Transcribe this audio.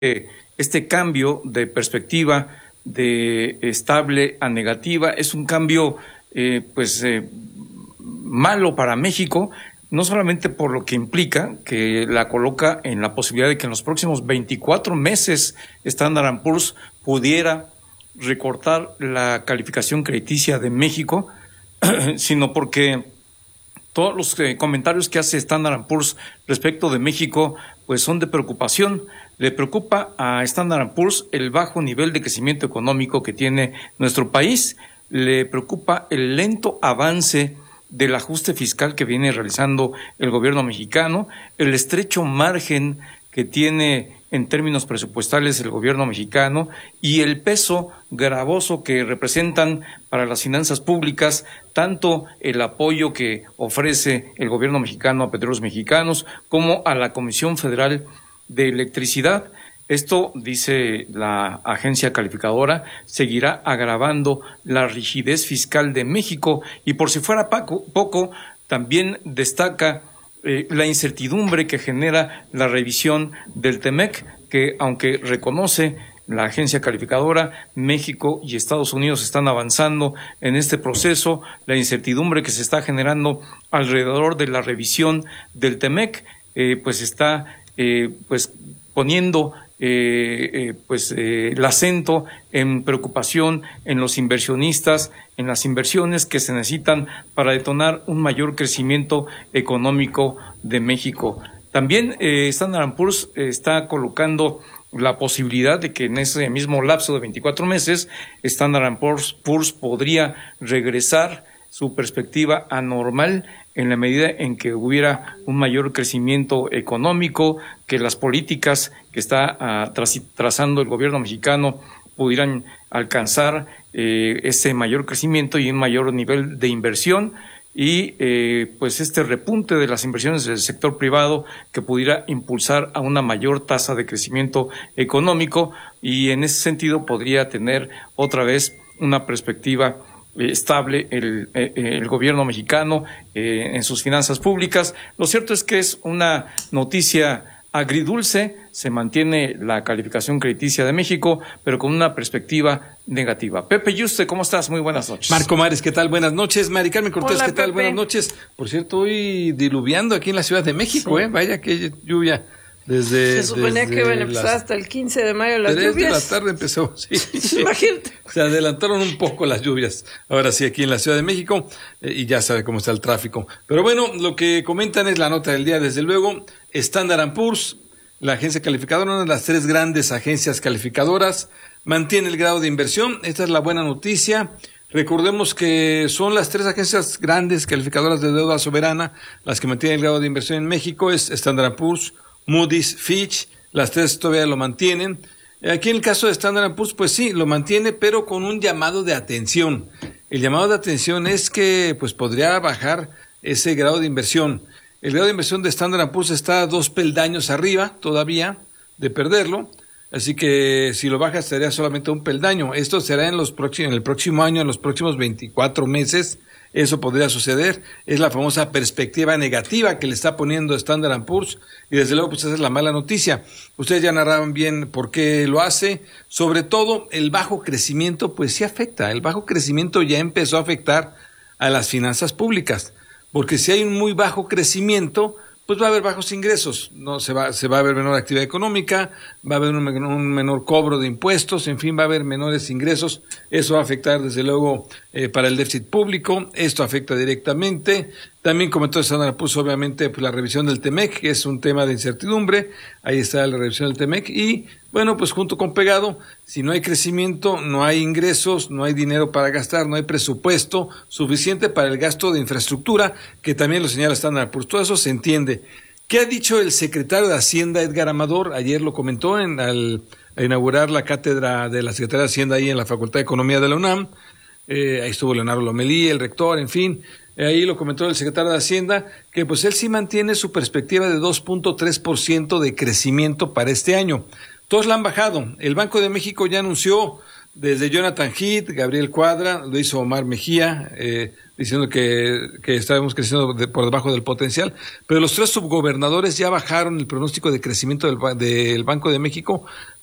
este cambio de perspectiva de estable a negativa es un cambio malo para México, no solamente por lo que implica, que la coloca en la posibilidad de que en los próximos 24 meses Standard & Poor's pudiera recortar la calificación crediticia de México, sino porque todos los comentarios que hace Standard & Poor's respecto de México pues son de preocupación. Le preocupa a Standard & Poor's el bajo nivel de crecimiento económico que tiene nuestro país, le preocupa el lento avance del ajuste fiscal que viene realizando el gobierno mexicano, el estrecho margen que tiene en términos presupuestales el gobierno mexicano y el peso gravoso que representan para las finanzas públicas tanto el apoyo que ofrece el gobierno mexicano a Petróleos Mexicanos como a la Comisión Federal de Electricidad. Esto, dice la agencia calificadora, seguirá agravando la rigidez fiscal de México y por si fuera poco, también destaca la incertidumbre que genera la revisión del TEMEC, que aunque reconoce la agencia calificadora, México y Estados Unidos están avanzando en este proceso, la incertidumbre que se está generando alrededor de la revisión del TEMEC, está poniendo el acento en preocupación en los inversionistas, en las inversiones que se necesitan para detonar un mayor crecimiento económico de México. También Standard & Poor's está colocando la posibilidad de que en ese mismo lapso de 24 meses Standard & Poor's podría regresar su perspectiva anormal en la medida en que hubiera un mayor crecimiento económico, que las políticas que está trazando el gobierno mexicano pudieran alcanzar ese mayor crecimiento y un mayor nivel de inversión y este repunte de las inversiones del sector privado que pudiera impulsar a una mayor tasa de crecimiento económico y en ese sentido podría tener otra vez una perspectiva estable el gobierno mexicano en sus finanzas públicas. Lo cierto es que es una noticia agridulce, se mantiene la calificación crediticia de México, pero con una perspectiva negativa. Pepe Yuste, ¿cómo estás? Muy buenas noches. Marco Mares, ¿qué tal? Buenas noches. Mari Carmen Cortés, Hola, ¿qué tal? Pepe. Buenas noches. Por cierto, hoy diluviando aquí en la Ciudad de México, sí. Vaya que lluvia. Se suponía que iban a empezar hasta el 15 de mayo las 3 lluvias. de la tarde empezó, sí. Imagínate. Se adelantaron un poco las lluvias. Ahora sí, aquí en la Ciudad de México, y ya sabe cómo está el tráfico. Pero bueno, lo que comentan es la nota del día, desde luego. Standard & Poor's, la agencia calificadora, una de las 3 grandes agencias calificadoras, mantiene el grado de inversión. Esta es la buena noticia. Recordemos que son las 3 agencias grandes calificadoras de deuda soberana las que mantienen el grado de inversión en México. Es Standard & Poor's, Moody's, Fitch, las 3 todavía lo mantienen. Aquí en el caso de Standard & Poor's, pues sí, lo mantiene, pero con un llamado de atención. El llamado de atención es que pues podría bajar ese grado de inversión. El grado de inversión de Standard & Poor's está 2 peldaños arriba todavía de perderlo, así que si lo baja estaría solamente un peldaño. Esto será en el próximo año, en los próximos 24 meses. Eso podría suceder, es la famosa perspectiva negativa que le está poniendo Standard & Poor's y desde luego pues esa es la mala noticia. Ustedes ya narraban bien por qué lo hace, sobre todo el bajo crecimiento pues sí afecta, el bajo crecimiento ya empezó a afectar a las finanzas públicas, porque si hay un muy bajo crecimiento pues va a haber bajos ingresos, no se va a ver menor actividad económica, va a haber un menor cobro de impuestos, en fin, va a haber menores ingresos. Eso va a afectar desde luego para el déficit público, esto afecta directamente. También comentó Standard & Poor's obviamente pues la revisión del TEMEC, que es un tema de incertidumbre, ahí está la revisión del TEMEC y bueno, pues junto con pegado, si no hay crecimiento, no hay ingresos, no hay dinero para gastar, no hay presupuesto suficiente para el gasto de infraestructura, que también lo señala Standard & Poor's. Todo eso se entiende. ¿Qué ha dicho el secretario de Hacienda, Edgar Amador? Ayer lo comentó al inaugurar la cátedra de la Secretaría de Hacienda ahí en la Facultad de Economía de la UNAM. Ahí estuvo Leonardo Lomelí, el rector, en fin. Ahí lo comentó el secretario de Hacienda, que pues él sí mantiene su perspectiva de 2.3% de crecimiento para este año. Todos la han bajado. El Banco de México ya anunció desde Jonathan Heath, Gabriel Cuadra, lo hizo Omar Mejía, diciendo que estábamos creciendo por debajo del potencial, pero los tres subgobernadores ya bajaron el pronóstico de crecimiento del Banco de México